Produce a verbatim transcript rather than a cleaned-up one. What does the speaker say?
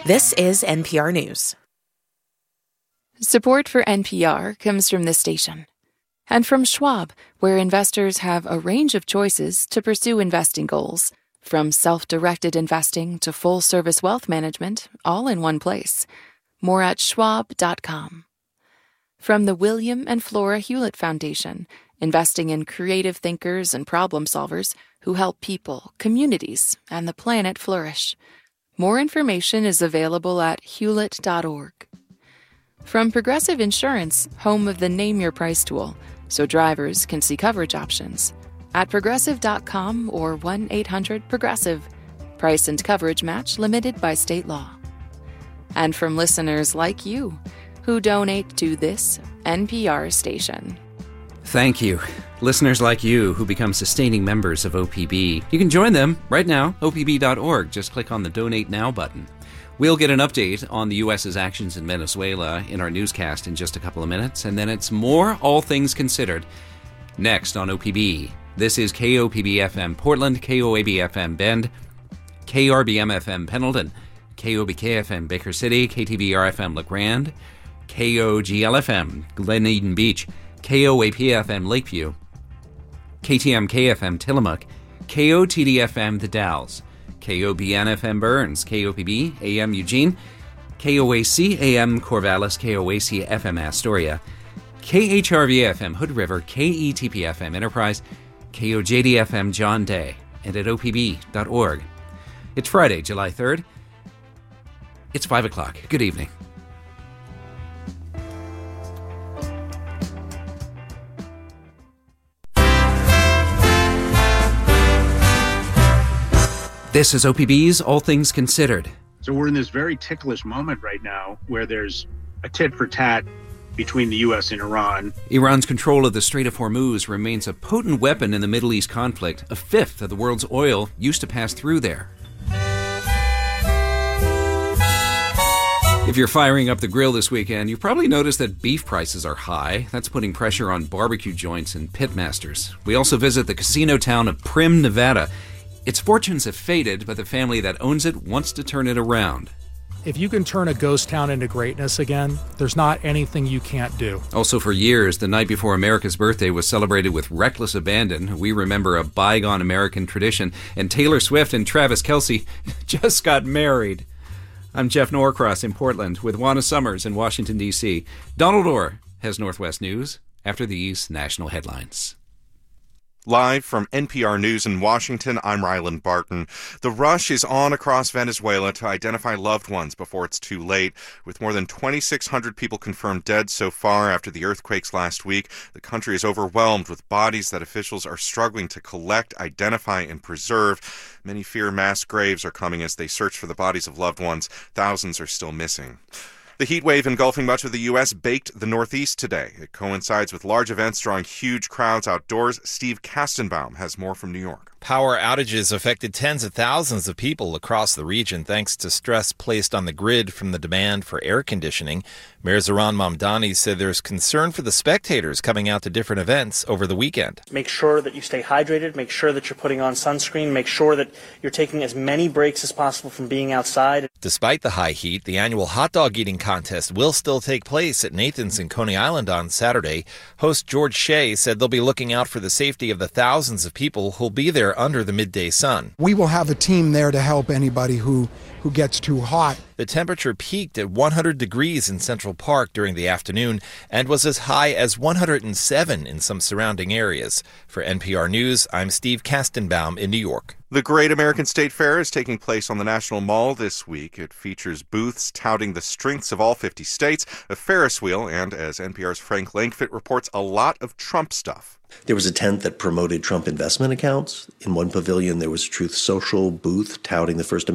This is N P R News. Support for N P R comes from this station and from Schwab, where investors have a range of choices to pursue investing goals, from self-directed investing to full-service wealth management, all in one place. More at schwab dot com. From the William and Flora Hewlett Foundation, investing in creative thinkers and problem solvers who help people, communities, and the planet flourish. More information is available at hewlett dot org. From Progressive Insurance, home of the Name Your Price tool, so drivers can see coverage options, at progressive dot com or one eight hundred progressive. Price and coverage match limited by state law. And from listeners like you, who donate to this N P R station. Thank you. Listeners like you who become sustaining members of O P B. You can join them right now, O P B dot org. Just click on the Donate Now button. We'll get an update on the U S's actions in Venezuela in our newscast in just a couple of minutes, and then it's more All Things Considered next on O P B. This is K O P B F M Portland, K O A B F M Bend, K R B M F M Pendleton, K O B K F M Baker City, K T B R F M LeGrand, K O G L F M Glen Eden Beach, K O A P F M Lakeview, K T M K F M Tillamook, K O T D F M The Dalles, K O B N F M Burns, K O P B A M Eugene, K O A C A M Corvallis, K O A C F M Astoria, K H R V F M Hood River, K E T P F M Enterprise, K O J D F M John Day, and at O P B dot org. It's Friday, July third. It's five o'clock. Good evening. This is O P B's All Things Considered. So we're in this very ticklish moment right now where there's a tit for tat between the U S and Iran. Iran's control of the Strait of Hormuz remains a potent weapon in the Middle East conflict. A fifth of the world's oil used to pass through there. If you're firing up the grill this weekend, you've probably noticed that beef prices are high. That's putting pressure on barbecue joints and pitmasters. We also visit the casino town of Primm, Nevada. Its fortunes have faded, but the family that owns it wants to turn it around. If you can turn a ghost town into greatness again, there's not anything you can't do. Also, for years, the night before America's birthday was celebrated with reckless abandon. We remember a bygone American tradition, and Taylor Swift and Travis Kelce just got married. I'm Jeff Norcross in Portland with Juana Summers in Washington, D C Donald Orr has Northwest News after these national headlines. Live from N P R News in Washington, I'm Ryland Barton. The rush is on across Venezuela to identify loved ones before it's too late. With more than twenty-six hundred people confirmed dead so far after the earthquakes last week, the country is overwhelmed with bodies that officials are struggling to collect, identify, and preserve. Many fear mass graves are coming as they search for the bodies of loved ones. Thousands are still missing. The heat wave engulfing much of the U S baked the Northeast today. It coincides with large events drawing huge crowds outdoors. Steve Kastenbaum has more from New York. Power outages affected tens of thousands of people across the region thanks to stress placed on the grid from the demand for air conditioning. Mayor Zoran Mamdani said there's concern for the spectators coming out to different events over the weekend. Make sure that you stay hydrated, make sure that you're putting on sunscreen, make sure that you're taking as many breaks as possible from being outside. Despite the high heat, the annual hot dog eating contest will still take place at Nathan's in Coney Island on Saturday. Host George Shea said they'll be looking out for the safety of the thousands of people who'll be there under the midday sun. We will have a team there to help anybody who, who gets too hot. The temperature peaked at one hundred degrees in Central Park during the afternoon and was as high as one hundred seven in some surrounding areas. For N P R News, I'm Steve Kastenbaum in New York. The Great American State Fair is taking place on the National Mall this week. It features booths touting the strengths of all fifty states, a Ferris wheel, and, as N P R's Frank Langfitt reports, a lot of Trump stuff. There was a tent that promoted Trump investment accounts. In one pavilion, there was a Truth Social booth touting the First Amendment.